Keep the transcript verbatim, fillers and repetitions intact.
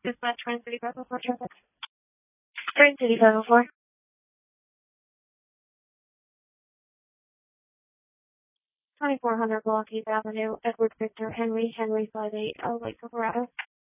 Dispatch Twin City five oh four traffic. Twin City five oh four. twenty-four hundred Block East Avenue, Edward Victor Henry, Henry five eight, L Lake Colorado.